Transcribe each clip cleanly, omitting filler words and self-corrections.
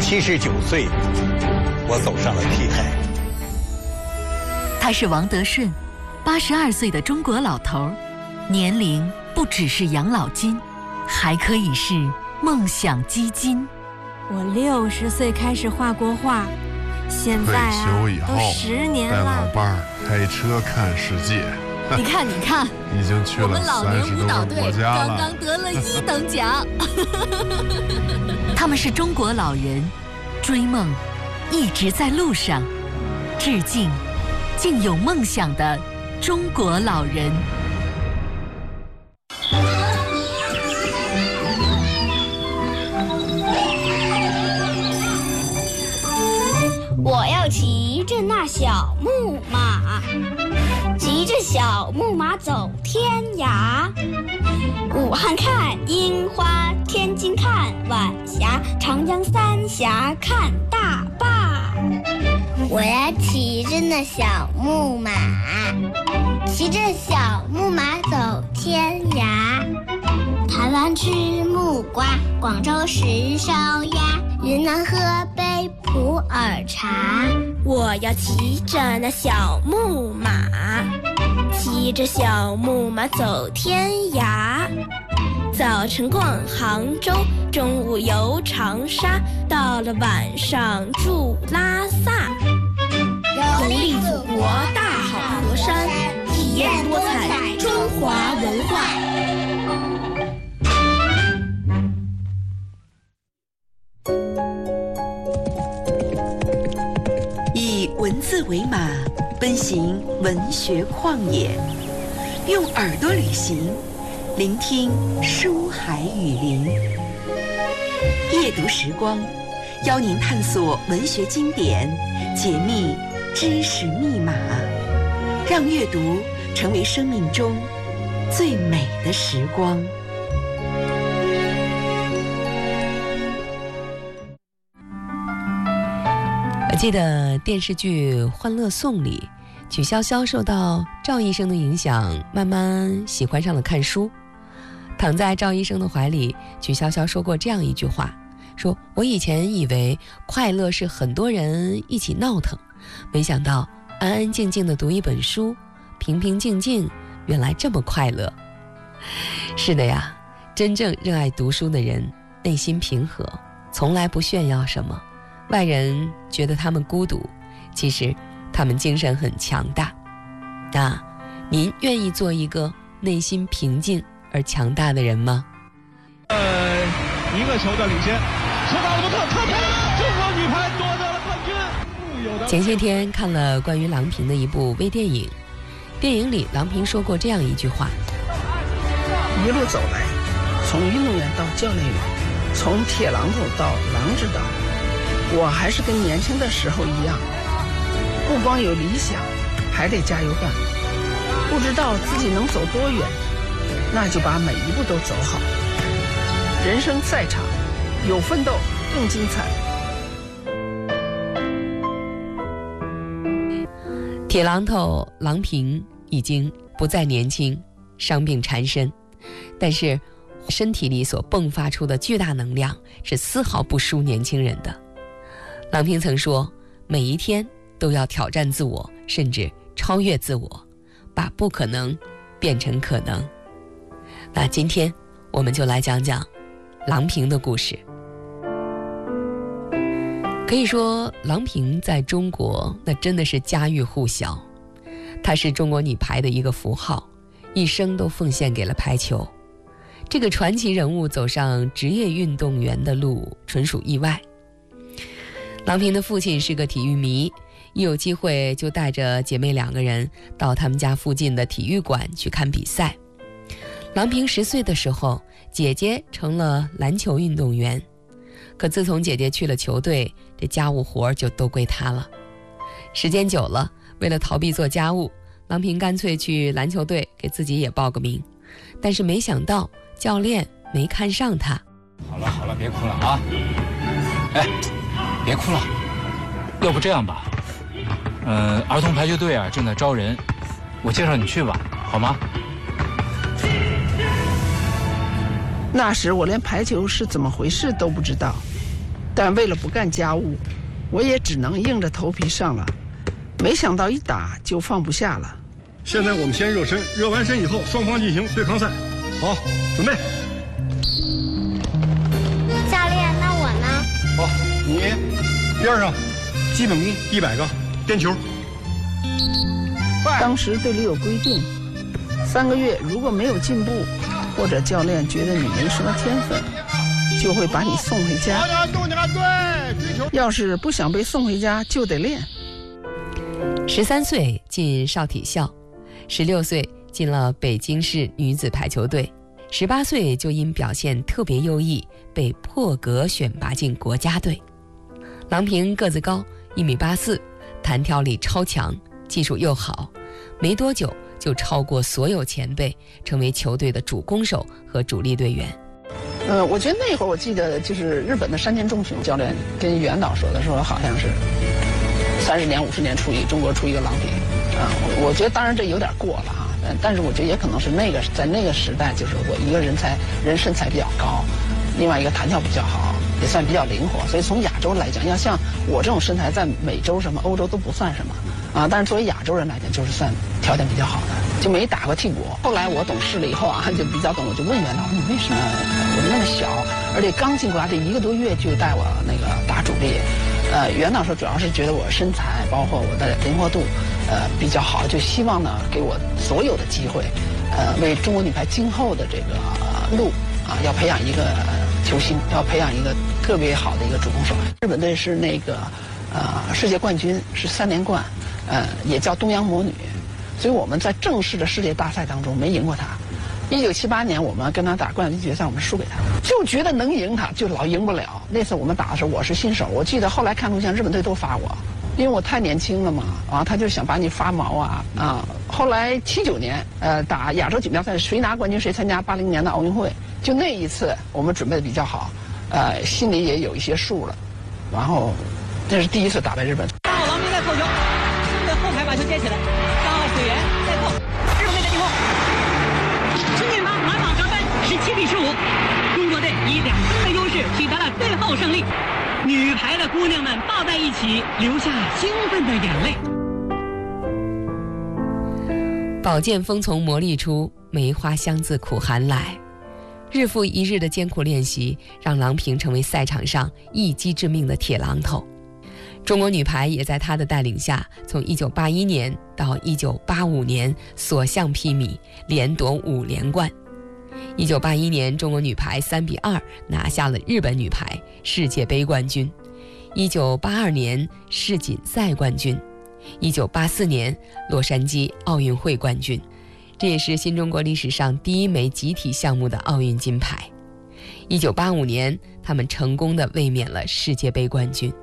79岁，我走上了 T 台。 他是王德顺，82岁的中国老头，年龄不只是养老金，还可以是梦想基金。 我60岁开始画国画，现在退休以后都10年了。 带老伴儿开车看世界。 你看， 已经去了我们老年舞蹈 30多队个国家了， 刚刚得了1等奖。他们是中国老人，追梦一直在路上，致敬竟有梦想的中国老人。 我要骑着那小木马，骑着小木马走天涯。武汉看樱花，天津看晚霞，长江三峡看大坝。我要骑着那小木马，骑着小木马走天涯。台湾吃木瓜，广州吃烧鸭，云南喝杯普洱茶。我要骑着那小木马，骑着小木马走天涯。早晨逛杭州，中午游长沙，到了晚上住拉萨。游历祖国大好河山，体验多彩中华文化。 以文字为马，奔行文学旷野，用耳朵旅行，聆听书海雨林。夜读时光，邀您探索文学经典，解密知识密码，让阅读成为生命中最美的时光。 我记得电视剧《欢乐颂》里，曲筱绡受到赵医生的影响，慢慢喜欢上了看书。躺在赵医生的怀里，曲筱绡说过这样一句话，说我以前以为快乐是很多人一起闹腾，没想到安安静静的读一本书，平平静静，原来这么快乐。是的呀，真正热爱读书的人内心平和，从来不炫耀什么，外人觉得他们孤独，其实他们精神很强大。那您愿意做一个内心平静而强大的人吗？ 一个球的领先，车达罗特特别，中国女排夺得了冠军。 前些天看了关于郎平的一部微电影，电影里郎平说过这样一句话： 一路走来，从运动员到教练员，从铁榔头到狼指导，我还是跟年轻的时候一样，不光有理想，还得加油干。不知道自己能走多远，那就把每一步都走好。人生赛场，有奋斗更精彩。 铁榔头郎平已经不再年轻，伤病缠身，但是身体里所迸发出的巨大能量是丝毫不输年轻人的。郎平曾说，每一天都要挑战自我，甚至超越自我，把不可能变成可能。那今天我们就来讲讲郎平的故事。可以说郎平在中国那真的是家喻户晓，她是中国女排的一个符号，一生都奉献给了排球。这个传奇人物走上职业运动员的路纯属意外。郎平的父亲是个体育迷，一有机会就带着姐妹2个人到他们家附近的体育馆去看比赛。郎平10岁的时候，姐姐成了篮球运动员，可自从姐姐去了球队，这家务活就都归她了。时间久了，为了逃避做家务，郎平干脆去篮球队给自己也报个名，但是没想到教练没看上她。 好了，别哭了啊！哎，别哭了，要不这样吧，儿童排球队啊正在招人，我介绍你去吧，好吗？ 那时我连排球是怎么回事都不知道， 但为了不干家务，我也只能硬着头皮上了。没想到一打就放不下了。 现在我们先热身，热完身以后，双方进行对抗赛。好，准备。 教练，那我呢？ 好，你边上，基本功100个，颠球。 当时队里有规定，3个月如果没有进步，或者教练觉得你没什么天分，就会把你送回家。要是不想被送回家，就得练。 13岁进少体校，16岁进了北京市女子排球队，18岁就因表现特别优异被破格选拔进国家队。郎平个子高，1.84米，弹跳力超强，技术又好，没多久就超过所有前辈，成为球队的主攻手和主力队员。 我觉得那会儿我记得就是日本的山田忠雄教练跟袁导说的，说好像是30年50年中国出一个郎平啊。我觉得当然这有点过了啊，但是我觉得也可能是在那个时代，就是我一个人身材比较高，另外一个弹跳比较好，也算比较灵活，所以从亚洲来讲，要像我这种身材，在美洲什么欧洲都不算什么啊，但是作为亚洲人来讲，就是算条件比较好的，就没打过替补。后来我懂事了以后啊，就比较懂，我就问袁导，你为什么我那么小，而且刚进国家队1个多月就带我那个打主力？袁导说主要是觉得我身材包括我的灵活度，比较好，就希望呢给我所有的机会，为中国女排今后的这个路啊，要培养一个球星，要培养一个特别好的一个主攻手。日本队是那个世界冠军，是3连冠，也叫东洋魔女，所以我们在正式的世界大赛当中没赢过她。1978年我们跟他打冠军决赛，我们输给他，就觉得能赢他，就老赢不了。那次我们打的时候我是新手，我记得后来看录像，日本队都罚我，因为我太年轻了嘛，啊，他就想把你发毛啊。后来79年打亚洲锦标赛，谁拿冠军谁参加80年的奥运会，就那一次我们准备的比较好，心里也有一些数了，然后这是第一次打败日本。 3号郎平在扣球，在后台把球接起来，3号水源在扣，日本队的进攻。陈锦芳满场得分17比15，中国队以2分的优势取得了最后胜利。女排的姑娘们抱在一起，流下兴奋的眼泪。 宝剑锋从磨砺出，梅花香自苦寒来。日复一日的艰苦练习，让郎平成为赛场上一击致命的铁榔头。中国女排也在她的带领下，从1981年到1985年所向披靡，连夺5连冠。1981年，中国女排3比2拿下了日本女排世界杯冠军；1982年世锦赛冠军；1984年洛杉矶奥运会冠军。这也是新中国历史上第一枚集体项目的奥运金牌。1985年，他们成功地卫冕了世界杯冠军。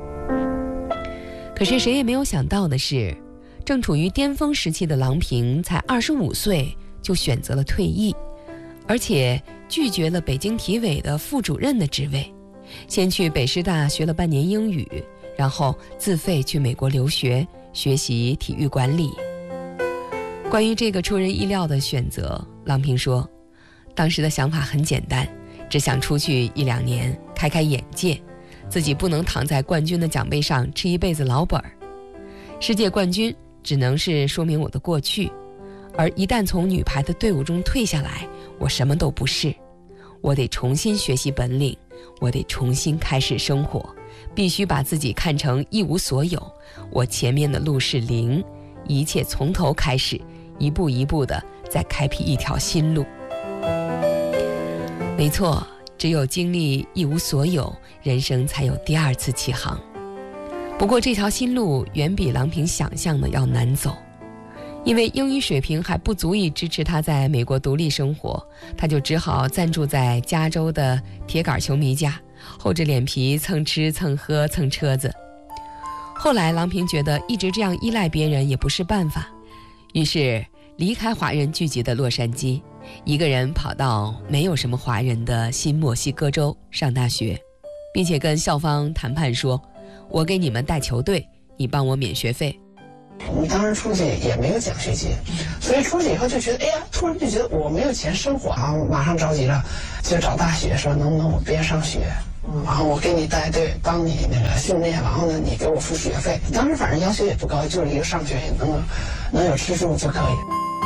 可是谁也没有想到的是，正处于巅峰时期的郎平才25岁就选择了退役，而且拒绝了北京体委的副主任的职位，先去北师大学了半年英语，然后自费去美国留学，学习体育管理。关于这个出人意料的选择，郎平说，当时的想法很简单，只想出去1-2年开开眼界，自己不能躺在冠军的奖杯上吃一辈子老本儿。世界冠军只能是说明我的过去，而一旦从女排的队伍中退下来，我什么都不是。我得重新学习本领，我得重新开始生活，必须把自己看成一无所有。我前面的路是0，一切从头开始，一步一步的再开辟一条新路。没错，只有经历一无所有，人生才有第2次起航。不过这条新路远比郎平想象的要难走，因为英语水平还不足以支持他在美国独立生活，他就只好暂住在加州的铁杆球迷家，厚着脸皮蹭吃蹭喝蹭车子。后来郎平觉得一直这样依赖别人也不是办法，于是离开华人聚集的洛杉矶，一个人跑到没有什么华人的新墨西哥州上大学，并且跟校方谈判说，我给你们带球队，你帮我免学费。 我们当时出去也没有奖学金，所以出去以后就觉得，哎呀，突然就觉得我没有钱生活啊，马上着急了，就找大学说能不能我边上学。 然后我给你带队，帮你那个训练，然后呢，你给我付学费。当时反正要求也不高，就是一个上学也能有吃住就可以。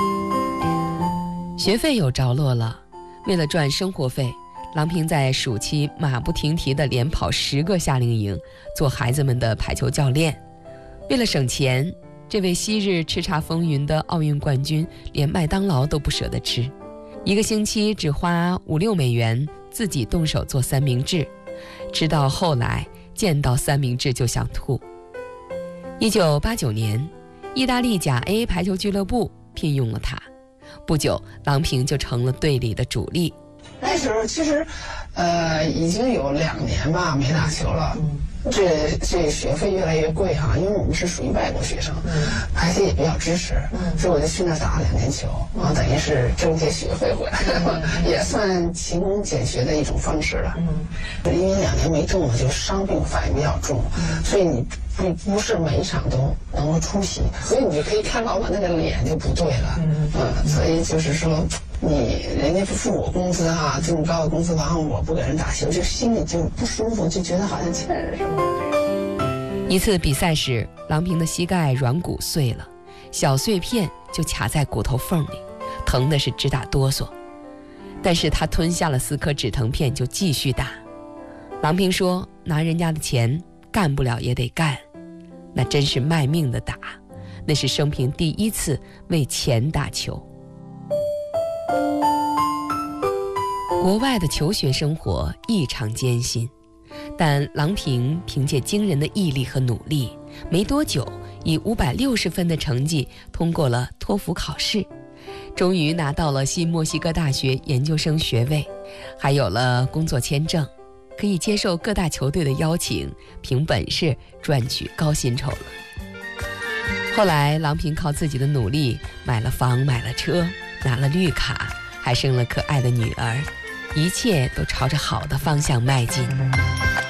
学费有着落了，为了赚生活费，郎平在暑期马不停蹄地连跑10个夏令营，做孩子们的排球教练。为了省钱，这位昔日叱咤风云的奥运冠军连麦当劳都不舍得吃，1个星期只花5-6美元，自己动手做三明治，吃到后来见到三明治就想吐。1989年，意大利甲 A 排球俱乐部聘用了他，不久郎平就成了队里的主力。 那时候其实已经有2年吧没打球了。这学费越来越贵哈，因为我们是属于外国学生，排协也比较支持，所以我就去那儿打了2年球，然后等于是挣些学费回来了，也算勤工俭学的一种方式了。因为2年没中了，就伤病反应比较重，所以你不是每一场都能够出席，所以你就可以看老板那个脸就不对了，所以就是说。人家不付我工资啊，这么高的工资，然后我不给人打球，就心里就不舒服，就觉得好像欠人什么。 一次比赛时，郎平的膝盖软骨碎了，小碎片就卡在骨头缝里，疼的是直打哆嗦。但是他吞下了4颗止疼片就继续打。郎平说，拿人家的钱干不了也得干，那真是卖命的打，那是生平第1次为钱打球。国外的求学生活异常艰辛，但郎平凭借惊人的毅力和努力，没多久以560分的成绩通过了托福考试，终于拿到了新墨西哥大学研究生学位，还有了工作签证，可以接受各大球队的邀请，凭本事赚取高薪酬了。后来郎平靠自己的努力买了房，买了车，拿了绿卡，还生了可爱的女儿，一切都朝着好的方向迈进。